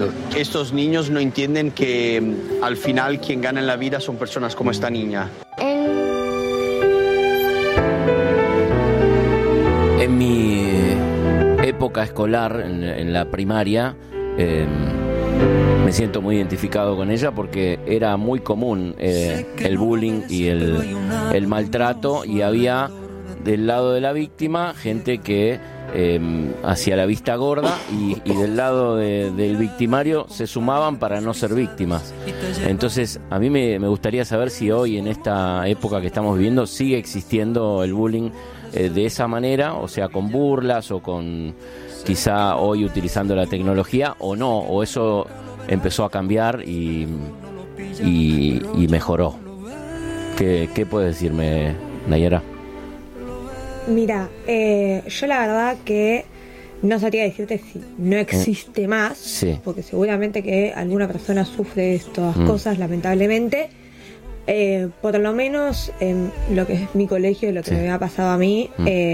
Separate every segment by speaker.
Speaker 1: entiendo. Estos niños no entienden que al final quien gana en la vida son personas como esta niña.
Speaker 2: En mi época escolar, en la primaria, me siento muy identificado con ella porque era muy común el bullying y el maltrato, y había del lado de la víctima gente que hacía la vista gorda y del lado del victimario se sumaban para no ser víctimas. Entonces a mí me gustaría saber si hoy, en esta época que estamos viviendo, sigue existiendo el bullying de esa manera, o sea, con burlas o con quizá hoy utilizando la tecnología, o no, o eso empezó a cambiar y mejoró. ¿Qué puedes decirme, Nayara?
Speaker 3: Mira, yo la verdad que no sabría decirte si no existe más,
Speaker 2: sí,
Speaker 3: porque seguramente que alguna persona sufre estas cosas, lamentablemente. Por lo menos en lo que es mi colegio, lo que me ha pasado a mí,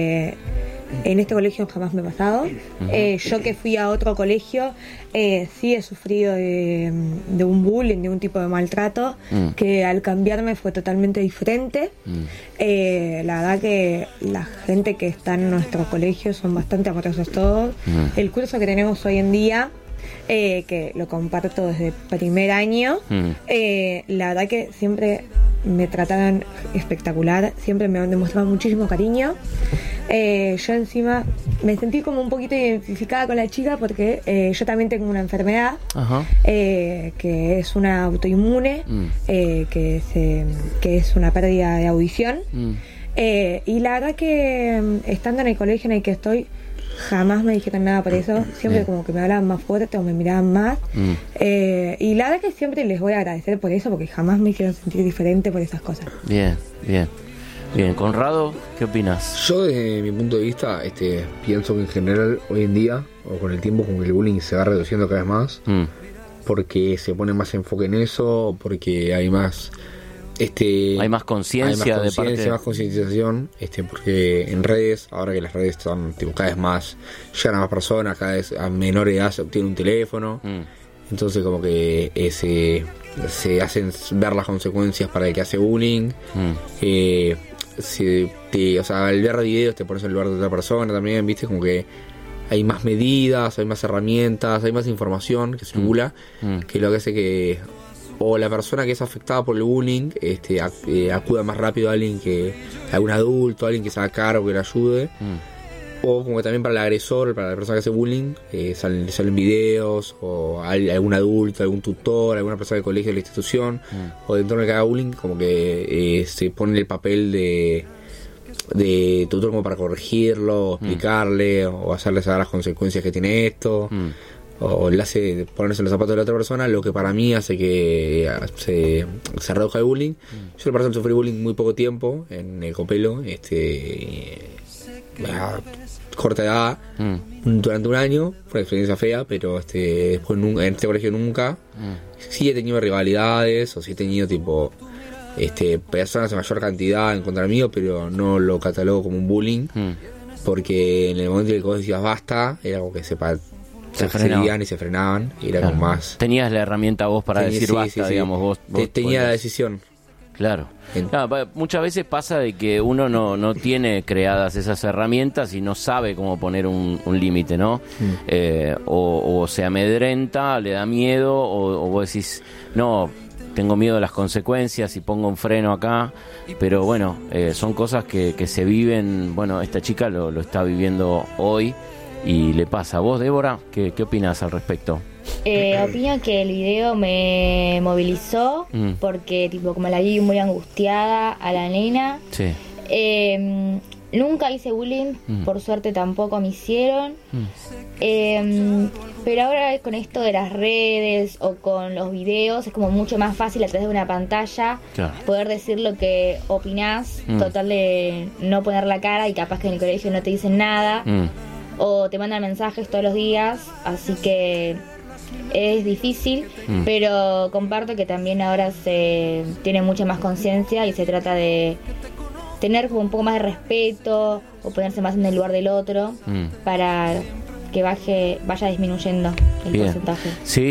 Speaker 3: en este colegio jamás me ha pasado. Yo que fui a otro colegio, sí he sufrido de un bullying, de un tipo de maltrato, que al cambiarme fue totalmente diferente. La verdad que la gente que está en nuestro colegio son bastante amorosos todos. El curso que tenemos hoy en día, que lo comparto desde primer año, la verdad que siempre me trataban espectacular, siempre me han demostrado muchísimo cariño. Yo encima me sentí como un poquito identificada con la chica porque yo también tengo una enfermedad, que es una autoinmune, que es una pérdida de audición, y la verdad que estando en el colegio en el que estoy, jamás me dijeron nada por eso, siempre como que me hablaban más fuerte o me miraban más, y la verdad que siempre les voy a agradecer por eso, porque jamás me hicieron sentir diferente por esas cosas.
Speaker 2: Bien, Conrado, ¿qué opinas?
Speaker 4: Yo desde mi punto de vista pienso que en general hoy en día, o con el tiempo, como que el bullying se va reduciendo cada vez más, porque se pone más enfoque en eso, porque hay más hay más conciencia, más concientización, porque en redes, ahora que las redes están cada vez más, llegan a más personas, cada vez a menor edad se obtiene un teléfono, entonces como que se hacen ver las consecuencias para el que hace bullying, al ver videos te pones en el lugar de otra persona también, viste, como que hay más medidas, hay más herramientas, hay más información que circula, que lo que hace que o la persona que es afectada por el bullying acuda más rápido a alguien, que a algún adulto, a alguien que se haga cargo, que le ayude, o como que también para el agresor, para la persona que hace bullying, salen videos, o algún adulto, algún tutor, alguna persona del colegio, de la institución, o dentro de que haga bullying, como que se pone el papel de tutor como para corregirlo, o explicarle, o hacerle saber las consecuencias que tiene esto, o le hace ponerse en los zapatos de la otra persona, lo que para mí hace que se reduzca el bullying. Yo la persona sufrí bullying muy poco tiempo en el Copelo, a corta edad, durante un año, fue una experiencia fea, pero después en este colegio nunca. Sí he tenido rivalidades, o sí he tenido personas en mayor cantidad en contra mío, pero no lo catalogo como un bullying, porque en el momento en el que vos decías basta, era como que se frenaban y se frenaban, y era como más.
Speaker 2: Tenías la herramienta vos para decir basta, digamos, vos
Speaker 4: tenía la decisión.
Speaker 2: Claro. Muchas veces pasa de que uno no tiene creadas esas herramientas y no sabe cómo poner un límite, ¿no? O se amedrenta, le da miedo, o vos decís, no, tengo miedo de las consecuencias y pongo un freno acá, pero bueno, son cosas que se viven. Bueno, esta chica lo está viviendo hoy y le pasa. ¿Vos, Débora, qué opinás al respecto?
Speaker 5: Opino que el video me movilizó porque como la vi muy angustiada a la nena.
Speaker 2: Sí.
Speaker 5: Nunca hice bullying, por suerte tampoco me hicieron, pero ahora con esto de las redes o con los videos es como mucho más fácil a través de una pantalla poder decir lo que opinás, total de no poner la cara, y capaz que en el colegio no te dicen nada, o te mandan mensajes todos los días, así que es difícil, pero comparto que también ahora se tiene mucha más conciencia y se trata de tener como un poco más de respeto o ponerse más en el lugar del otro para que vaya disminuyendo el porcentaje.
Speaker 2: Sí.